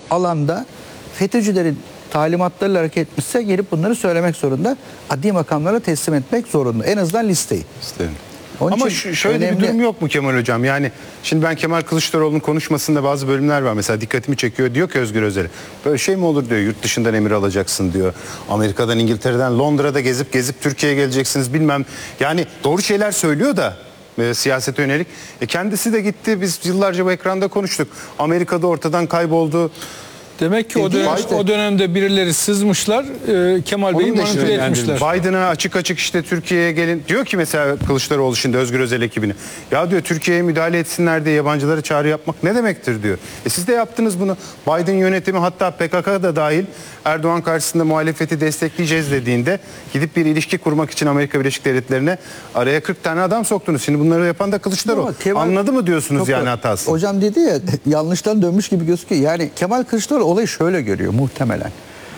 alanda FETÖ'cülerin talimatlarıyla hareket etmişse gelip bunları söylemek zorunda. Adli makamlara teslim etmek zorunda. En azından listeyi. Ama şöyle bir durum yok mu Kemal Hocam? Yani şimdi ben Kemal Kılıçdaroğlu'nun konuşmasında bazı bölümler var. Mesela dikkatimi çekiyor. Diyor ki Özgür Özel'e, böyle şey mi olur diyor, yurt dışından emir alacaksın diyor. Amerika'dan, İngiltere'den, Londra'da gezip Türkiye'ye geleceksiniz bilmem. Yani doğru şeyler söylüyor da siyasete yönelik. Kendisi de gitti, biz yıllarca bu ekranda konuştuk. Amerika'da ortadan kayboldu. Demek ki o dönemde birileri sızmışlar, Kemal Bey'i manipüle etmişler. Biden'a açık işte Türkiye'ye gelin diyor ki mesela Kılıçdaroğlu şimdi Özgür Özel ekibine. Ya diyor Türkiye'ye müdahale etsinler diye yabancılara çağrı yapmak ne demektir diyor. Siz de yaptınız bunu. Biden yönetimi hatta PKK da dahil Erdoğan karşısında muhalefeti destekleyeceğiz dediğinde gidip bir ilişki kurmak için Amerika Birleşik Devletleri'ne araya 40 tane adam soktunuz. Şimdi bunları yapan da Kılıçdaroğlu. Anladı mı diyorsunuz yani hatasını? Hocam dedi ya, yanlıştan dönmüş gibi gözüküyor. Yani Kemal Kılıçdaroğlu olayı şöyle görüyor muhtemelen.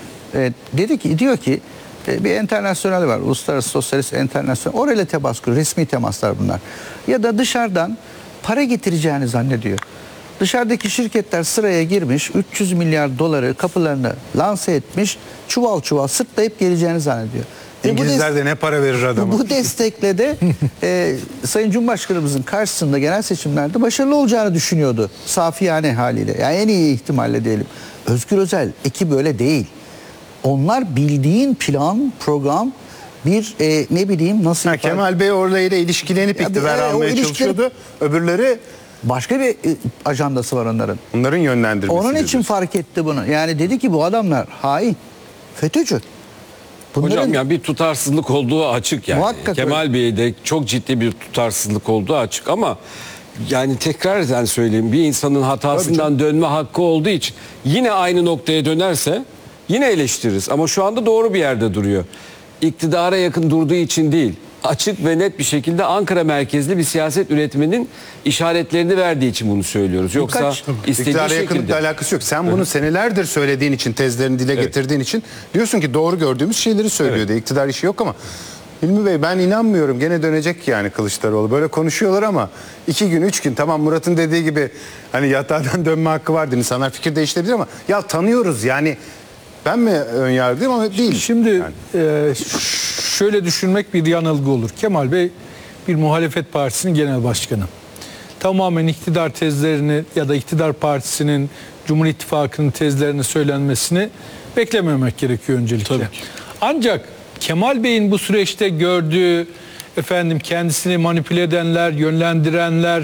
Diyor ki bir internasyonel var. Uluslararası Sosyalist Enternasyonel. Orayla temas kuruyor. Resmi temaslar bunlar. Ya da dışarıdan para getireceğini zannediyor. Dışarıdaki şirketler sıraya girmiş. 300 milyar doları kapılarını lanse etmiş. Çuval çuval sırtlayıp geleceğini zannediyor. İngilizler de ne para verir adama. Bu destekle de Sayın Cumhurbaşkanımızın karşısında genel seçimlerde başarılı olacağını düşünüyordu. Safiyane haliyle. Yani en iyi ihtimalle diyelim. Özgür Özel ekibi öyle değil. Onlar bildiğin plan, program, bir ne bileyim nasıl... Kemal Bey orayla ilişkilenip iktidar almaya çalışıyordu. Öbürleri... Başka bir ajandası var onların. Onların yönlendirmesi. Onun için fark etti bunu. Yani dedi ki bu adamlar hain, FETÖ'cü. Hocam yani bir tutarsızlık olduğu açık yani. Muhakkak Kemal Bey'de çok ciddi bir tutarsızlık olduğu açık ama yani tekrar eden söyleyeyim, bir insanın hatasından dönme hakkı olduğu için yine aynı noktaya dönerse yine eleştiririz ama şu anda doğru bir yerde duruyor. İktidara yakın durduğu için değil, açık ve net bir şekilde Ankara merkezli bir siyaset üretmenin işaretlerini verdiği için bunu söylüyoruz. Yoksa istediği iktidara şekilde. yakınlıkla alakası yok. Sen bunu senelerdir söylediğin için, tezlerini dile getirdiğin için diyorsun ki doğru gördüğümüz şeyleri söylüyor diye. İktidar işi yok ama Hilmi Bey ben inanmıyorum. Gene dönecek yani Kılıçdaroğlu. Böyle konuşuyorlar ama 2 gün 3 gün tamam Murat'ın dediği gibi hani yatağından dönme hakkı vardır. İnsanlar fikir değiştirebilir ama ya tanıyoruz yani. Ben mi önyargılıyım ama değil. Şimdi yani. Şöyle düşünmek bir yanılgı olur. Kemal Bey bir muhalefet partisinin genel başkanı. Tamamen iktidar tezlerini ya da iktidar partisinin, Cumhur İttifakı'nın tezlerini söylenmesini beklememek gerekiyor öncelikle. Tabii ki. Ancak Kemal Bey'in bu süreçte gördüğü kendisini manipüle edenler, yönlendirenler,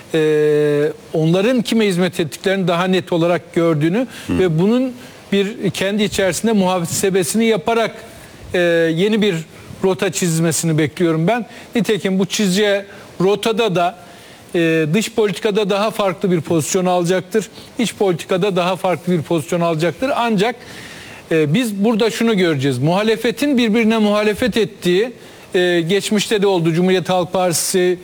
onların kime hizmet ettiklerini daha net olarak gördüğünü ve bunun bir kendi içerisinde muhasebesini yaparak yeni bir rota çizmesini bekliyorum ben. Nitekim bu çizeceği rotada da dış politikada daha farklı bir pozisyon alacaktır. İç politikada daha farklı bir pozisyon alacaktır. Ancak biz burada şunu göreceğiz. Muhalefetin birbirine muhalefet ettiği geçmişte de oldu. Cumhuriyet Halk Partisi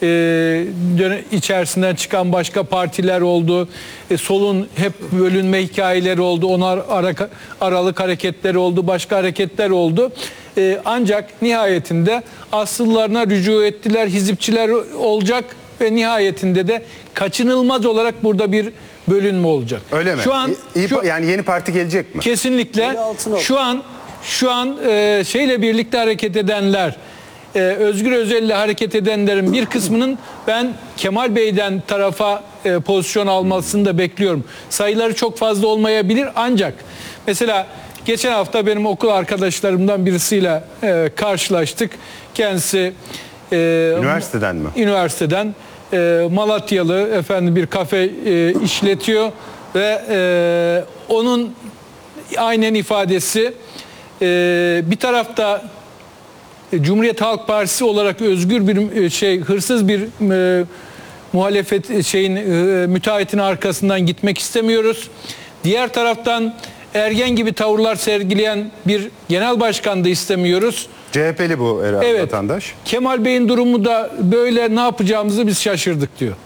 içerisinden çıkan başka partiler oldu. Solun hep bölünme hikayeleri oldu. Onlar aralık hareketleri oldu. Başka hareketler oldu. Ancak nihayetinde asıllarına rücu ettiler. Hizipçiler olacak ve nihayetinde de kaçınılmaz olarak burada bir bölünme olacak. Öyle mi? Yani yeni parti gelecek mi? Kesinlikle. Şu an şeyle birlikte hareket edenler, Özgür Özel ile hareket edenlerin bir kısmının ben Kemal Bey'den tarafa pozisyon almasını da bekliyorum. Sayıları çok fazla olmayabilir ancak mesela geçen hafta benim okul arkadaşlarımdan birisiyle karşılaştık. Kendisi üniversiteden mi? Üniversiteden Malatyalı bir kafe işletiyor ve onun aynen ifadesi bir tarafta Cumhuriyet Halk Partisi olarak özgür bir hırsız bir muhalefet müteahhitin arkasından gitmek istemiyoruz. Diğer taraftan ergen gibi tavırlar sergileyen bir genel başkan da istemiyoruz. CHP'li bu herhalde vatandaş. Kemal Bey'in durumu da böyle, ne yapacağımızı biz şaşırdık diyor.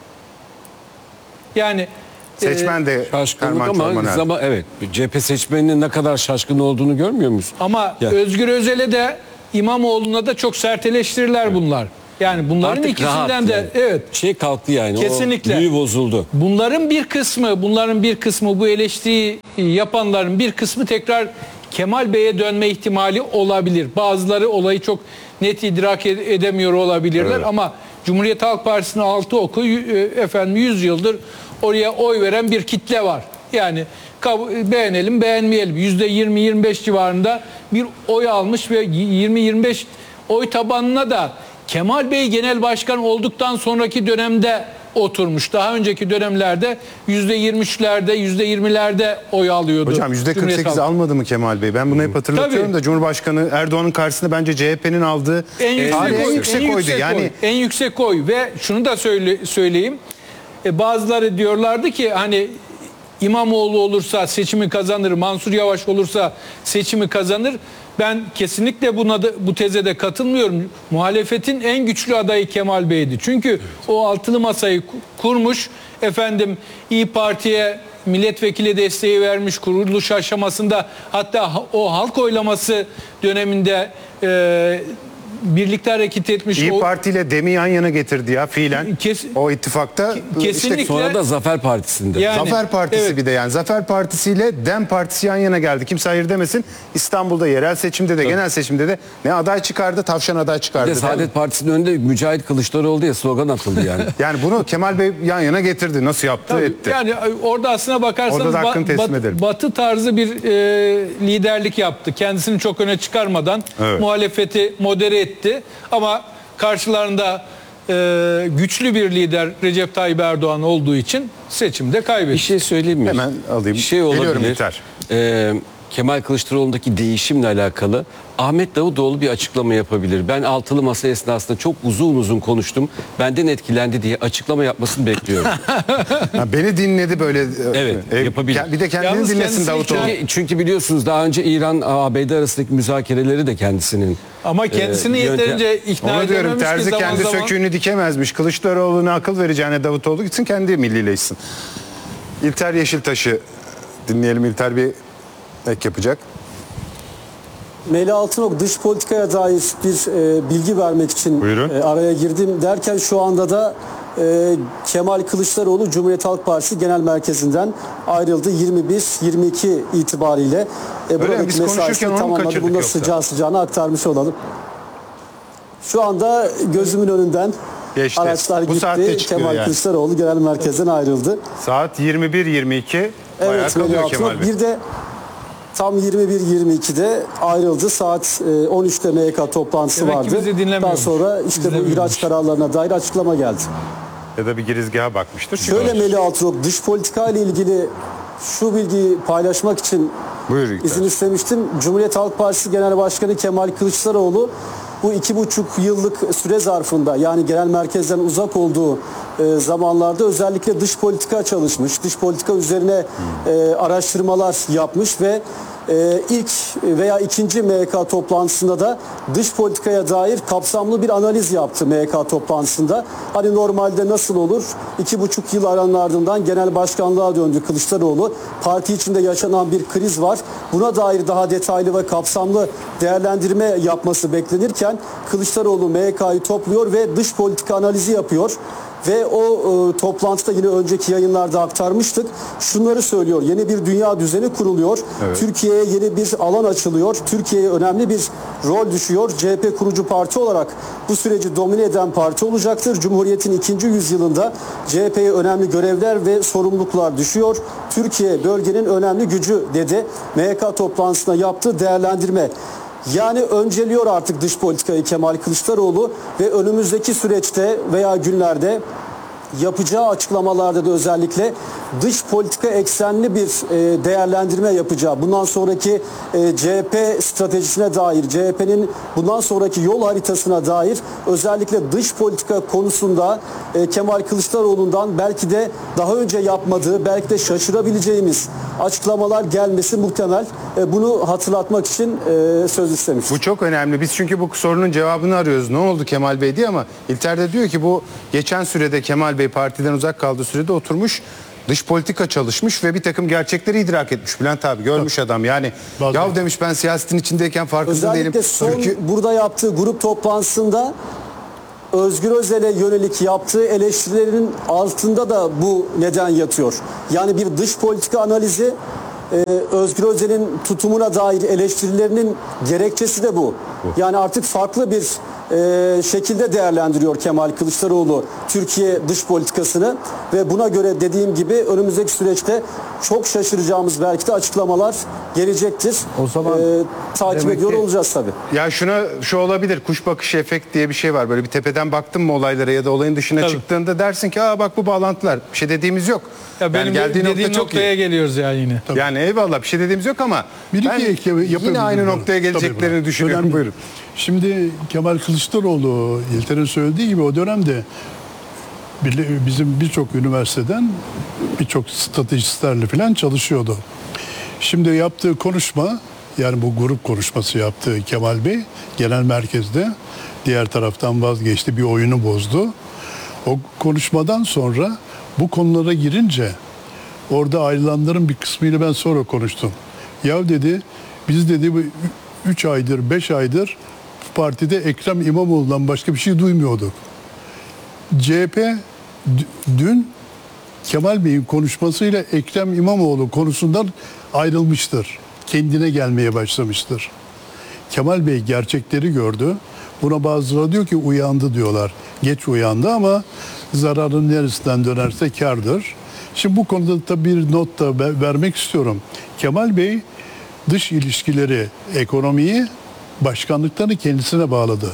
Yani seçmen de şaşkınlık ama CHP seçmeninin ne kadar şaşkın olduğunu görmüyor muyuz? Ama Özgür Özel'e de İmamoğlu'na da çok sert eleştiriler bunlar. Yani bunların Artık ikisinden rahat de yani. evet. Şey kalktı yani. Kesinlikle. O büyü bozuldu. Bunların bir kısmı bu eleştiriyi yapanların bir kısmı tekrar Kemal Bey'e dönme ihtimali olabilir. Bazıları olayı çok net idrak edemiyor olabilirler ama Cumhuriyet Halk Partisi'nin 6 oku 100 yıldır oraya oy veren bir kitle var. Yani beğenelim beğenmeyelim %20-25 civarında bir oy almış ve 20-25 oy tabanına da Kemal Bey genel başkan olduktan sonraki dönemde oturmuş. Daha önceki dönemlerde %23'lerde, %20'lerde oy alıyordu. Hocam %48 almadı mı Kemal Bey? Ben bunu hep hatırlatıyorum Tabii. da Cumhurbaşkanı Erdoğan'ın karşısında bence CHP'nin aldığı en yüksek oydu. Yani en yüksek oy ve şunu da söyleyeyim. Bazıları diyorlardı ki hani İmamoğlu olursa seçimi kazanır, Mansur Yavaş olursa seçimi kazanır. Ben kesinlikle bu teze de katılmıyorum. Muhalefetin en güçlü adayı Kemal Bey'di. Çünkü o altılı masayı kurmuş, İyi Parti'ye milletvekili desteği vermiş, kuruluş aşamasında, hatta o halk oylaması döneminde birlikte hareket etmiş. İyi Parti ile DEM'i yan yana getirdi ya fiilen. O ittifakta. Kesinlikle. Sonra da Zafer Partisi'nde. Yani, Zafer Partisi evet. bir de yani. Zafer Partisi ile DEM Partisi yan yana geldi. Kimse hayır demesin. İstanbul'da yerel seçimde de genel seçimde de ne aday çıkardı, tavşan aday çıkardı. Bir de Saadet Partisi'nin önünde Mücahit Kılıçdaroğlu diye slogan atıldı yani. Yani bunu Kemal Bey yan yana getirdi. Nasıl yaptı? Tabii, etti. yani orada aslına bakarsanız Orada da hakkını teslim edelim. Batı tarzı bir liderlik yaptı. Kendisini çok öne çıkarmadan muhalefeti modere etti. Ama karşılarında güçlü bir lider Recep Tayyip Erdoğan olduğu için seçimde kaybetti. Bir şey söyleyeyim mi? Hemen alayım. Şey Geliyorum olabilir. İlter. Kemal Kılıçdaroğlu'ndaki değişimle alakalı Ahmet Davutoğlu bir açıklama yapabilir. Ben altılı masa esnasında çok uzun konuştum. Benden etkilendi diye açıklama yapmasını bekliyorum. Beni dinledi böyle. Evet, yapabilir. Bir de kendini Yalnız dinlesin kendisi Davutoğlu. Çünkü biliyorsunuz daha önce İran-ABD arasındaki müzakereleri de kendisinin. Ama kendisini yeterince ikna Onu diyorum, edememiş ki terzi zaman kendi zaman. söküğünü dikemezmiş. Kılıçdaroğlu'na akıl vereceğine Davutoğlu gitsin kendi millileşsin. İlter Yeşiltaş'ı dinleyelim. İlter bir ek yapacak. Melih Altınok dış politikaya dair bir bilgi vermek için araya girdim derken şu anda da Kemal Kılıçdaroğlu Cumhuriyet Halk Partisi Genel Merkezi'nden ayrıldı 21-22 itibariyle. Buradaki mesaisini tamamladı. Bunu da sıcağına aktarmış olalım. Şu anda gözümün önünden geçti. Araçlar Bu gitti. Kemal Kılıçdaroğlu Genel Merkez'den ayrıldı. Saat 21:22. Bayağı kalıyor Kemal Bey. Bir de tam 21:22'de ayrıldı. Saat 13'te MYK toplantısı Demek ki vardı. bizi dinlemiyormuş. Daha sonra işte bu ihraç kararlarına dair açıklama geldi. Ya da bir girizgaha bakmıştır. Şöyle Melih Altınok, dış politika ile ilgili şu bilgiyi paylaşmak için Buyur İlter. izin istemiştim. Cumhuriyet Halk Partisi Genel Başkanı Kemal Kılıçdaroğlu bu 2,5 yıllık süre zarfında, yani genel merkezden uzak olduğu zamanlarda özellikle dış politika çalışmış, dış politika üzerine araştırmalar yapmış ve ilk veya ikinci MYK toplantısında da dış politikaya dair kapsamlı bir analiz yaptı MYK toplantısında. Hani normalde nasıl olur? 2,5 yıl aranın ardından genel başkanlığa döndü Kılıçdaroğlu. Parti içinde yaşanan bir kriz var. Buna dair daha detaylı ve kapsamlı değerlendirme yapması beklenirken Kılıçdaroğlu MYK'yı topluyor ve dış politika analizi yapıyor. Ve o toplantıda yine önceki yayınlarda aktarmıştık. Şunları söylüyor. Yeni bir dünya düzeni kuruluyor. Evet. Türkiye'ye yeni bir alan açılıyor. Türkiye'ye önemli bir rol düşüyor. CHP kurucu parti olarak bu süreci domine eden parti olacaktır. Cumhuriyet'in 2. yüzyılında CHP'ye önemli görevler ve sorumluluklar düşüyor. Türkiye bölgenin önemli gücü dedi. MYK toplantısında yaptığı değerlendirme. Yani önceliyor artık dış politikayı Kemal Kılıçdaroğlu ve önümüzdeki süreçte veya günlerde yapacağı açıklamalarda da özellikle dış politika eksenli bir değerlendirme yapacağı, bundan sonraki CHP stratejisine dair, CHP'nin bundan sonraki yol haritasına dair özellikle dış politika konusunda Kemal Kılıçdaroğlu'ndan belki de daha önce yapmadığı, belki de şaşırabileceğimiz açıklamalar gelmesi muhtemel. Bunu hatırlatmak için söz istemiş. Bu çok önemli. Biz çünkü bu sorunun cevabını arıyoruz. Ne oldu Kemal Bey diye, ama İlter de diyor ki bu geçen sürede Kemal Bey partiden uzak kaldığı sürede oturmuş, dış politika çalışmış ve bir takım gerçekleri idrak etmiş. Bülent abi görmüş adam yani. Yav demiş, ben siyasetin içindeyken farkında değilim. Özellikle son burada yaptığı grup toplantısında Özgür Özel'e yönelik yaptığı eleştirilerin altında da bu neden yatıyor. Yani bir dış politika analizi, Özgür Özel'in tutumuna dair eleştirilerinin gerekçesi de bu. Yani artık farklı bir şekilde değerlendiriyor Kemal Kılıçdaroğlu Türkiye dış politikasını ve buna göre dediğim gibi önümüzdeki süreçte çok şaşıracağımız belki de açıklamalar gelecektir. O zaman takip demek ediyor ki- olacağız tabii. Ya şu olabilir, kuş bakışı efekt diye bir şey var. Böyle bir tepeden baktın mı olaylara ya da olayın dışına Tabii. çıktığında dersin ki aa bak bu bağlantılar. Bir şey dediğimiz yok. Ya benim geldiği dediğim nokta çok noktaya iyi. geliyoruz ya yine. Yani eyvallah bir şey dediğimiz yok ama Bir ben iki ek yapabilirim. yine aynı noktaya geleceklerini Tabii, düşünüyorum. önemli. Buyurun. Şimdi Kemal Kılıçdaroğlu İlter'in söylediği gibi o dönemde bizim birçok üniversiteden birçok stratejistlerle falan çalışıyordu. Şimdi yaptığı konuşma, yani bu grup konuşması yaptığı Kemal Bey genel merkezde, diğer taraftan vazgeçti, bir oyunu bozdu. O konuşmadan sonra bu konulara girince orada ayrılanların bir kısmıyla ben sonra konuştum. Ya dedi, biz dedi 3 aydır 5 aydır partide Ekrem İmamoğlu'ndan başka bir şey duymuyorduk. CHP dün Kemal Bey'in konuşmasıyla Ekrem İmamoğlu konusundan ayrılmıştır. Kendine gelmeye başlamıştır. Kemal Bey gerçekleri gördü. Buna bazıları diyor ki uyandı diyorlar. Geç uyandı ama zararın neresinden dönerse kârdır. Şimdi bu konuda tabii bir not da vermek istiyorum. Kemal Bey dış ilişkileri, ekonomiyi, başkanlıklarını kendisine bağladı.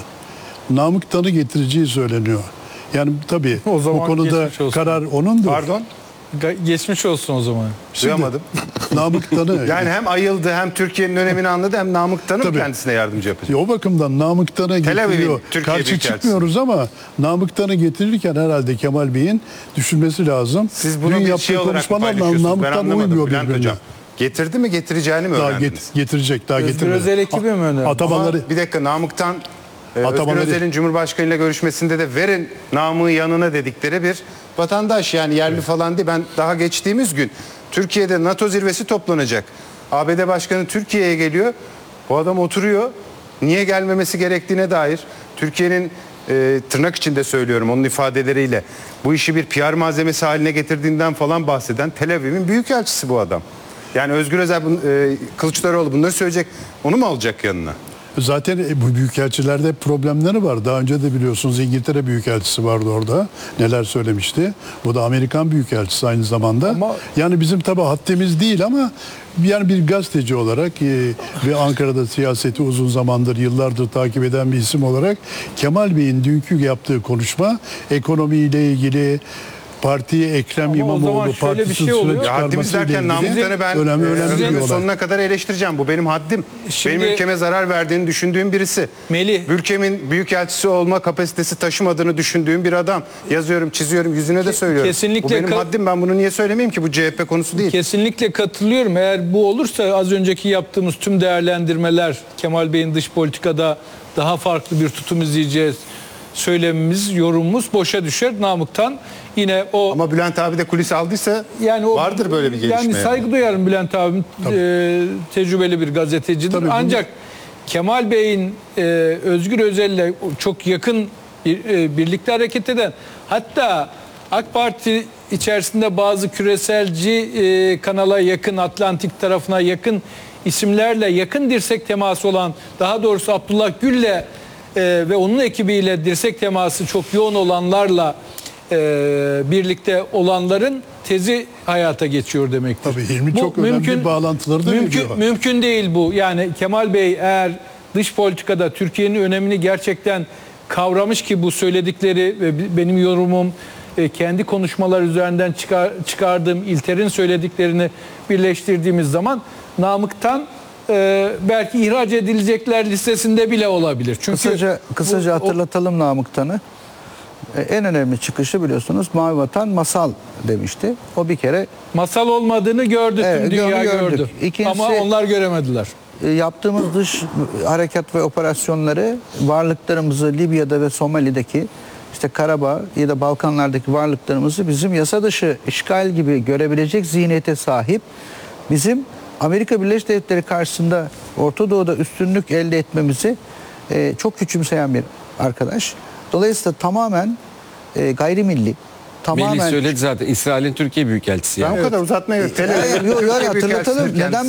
Namık Tan'ı getireceği söyleniyor. Yani tabii O bu zaman konuda geçmiş olsun. karar onundur. Pardon, Geçmiş olsun o zaman. duyamadım. Namık Tan'ı Yani hem ayıldı hem Türkiye'nin önemini anladı hem Namık Tan'ın Tabii. kendisine yardımcı yapacak. o bakımdan Namık Tan'ı Tel Aviv'in getiriyor. Türkiye Karşı Büyükelçisi. çıkmıyoruz ama Namık Tan'ı getirirken herhalde Kemal Bey'in düşünmesi lazım. Siz bunu Dün bir yaptığı şey olarak mı konuşmalarla paylaşıyorsunuz? Namık Ben Tan anlamadım uymuyor Bülent birbirine. Hocam. Getirdi mi getireceğini mi Daha öğrendiniz? getirecek, daha Özgür getirmedi. Özel ekibi mi önemli? Atamaları Ama bir dakika Namık'tan Özgür Atamaları- Özel'in Cumhurbaşkanı ile görüşmesinde de verin Namık'ı yanına dedikleri bir vatandaş, yani yerli falan değil. Ben daha geçtiğimiz gün Türkiye'de NATO zirvesi toplanacak. ABD Başkanı Türkiye'ye geliyor. Bu adam oturuyor. Niye gelmemesi gerektiğine dair Türkiye'nin tırnak içinde söylüyorum onun ifadeleriyle bu işi bir PR malzemesi haline getirdiğinden falan bahseden Tel Aviv'in büyükelçisi bu adam. Yani Özgür Özel, Kılıçdaroğlu bunları söyleyecek, onu mu alacak yanına? zaten bu büyükelçilerde problemleri var. Daha önce de biliyorsunuz İngiltere büyükelçisi vardı orada. Neler söylemişti. Bu da Amerikan büyükelçisi aynı zamanda. Ama- yani bizim tabii haddimiz değil ama yani bir gazeteci olarak ve Ankara'da siyaseti uzun zamandır, yıllardır takip eden bir isim olarak Kemal Bey'in dünkü yaptığı konuşma ekonomiyle ilgili, partiye Ekrem Ama o zaman İmamoğlu şöyle bir partisinin şey oluyor. süre Ya haddimiz çıkarmasıyla derken ilgili Namık Tan'ı ben önemli bir ömrümün olay. sonuna kadar eleştireceğim. Bu benim haddim. Şimdi- benim ülkeme zarar verdiğini düşündüğüm birisi. Melih. Ülkemin büyükelçisi olma kapasitesi taşımadığını düşündüğüm bir adam. Yazıyorum, çiziyorum, yüzüne de söylüyorum. Kesinlikle Bu benim haddim. Ben bunu niye söylemeyeyim ki? Bu CHP konusu değil. Kesinlikle katılıyorum. Eğer bu olursa az önceki yaptığımız tüm değerlendirmeler, Kemal Bey'in dış politikada daha farklı bir tutum izleyeceğiz söylemimiz, yorumumuz boşa düşer. Namık'tan yine o Ama Bülent abi de kulis aldıysa yani o, vardır böyle bir gelişme. Yani saygı duyarım Bülent abim. Tecrübeli bir gazetecidir. Tabii, Ancak Kemal Bey'in Özgür Özel'le çok yakın birlikte hareket eden, hatta AK Parti içerisinde bazı küreselci kanala yakın, Atlantik tarafına yakın isimlerle yakın dirsek teması olan, daha doğrusu Abdullah Gül'le ve onun ekibiyle dirsek teması çok yoğun olanlarla birlikte olanların tezi hayata geçiyor demektir. Tabii Hilmi çok önemli bağlantıları da veriyor. Mümkün değil bu. Yani Kemal Bey eğer dış politikada Türkiye'nin önemini gerçekten kavramış ki bu söyledikleri ve benim yorumum kendi konuşmalar üzerinden çıkardığım İlter'in söylediklerini birleştirdiğimiz zaman Namık'tan belki ihraç edilecekler listesinde bile olabilir. Çünkü Kısaca hatırlatalım Namık Tan'ı. En önemli çıkışı biliyorsunuz Mavi Vatan masal demişti. O bir kere masal olmadığını gördü, Evet, tüm dünya gördük. gördü. İkincisi- Ama onlar göremediler. yaptığımız dış harekat ve operasyonları, varlıklarımızı Libya'da ve Somali'deki, işte Karabağ ya da Balkanlardaki varlıklarımızı bizim yasa dışı işgal gibi görebilecek zihniyete sahip, bizim Amerika Birleşik Devletleri karşısında Orta Doğu'da üstünlük elde etmemizi çok küçümseyen bir arkadaş. Dolayısıyla tamamen gayrimilli. Tamamen Melih söyledi zaten. İsrail'in Türkiye Büyükelçisi. Ben Yani. o kadar uzatmaya Hayır, yok, hatırlatalım. Neden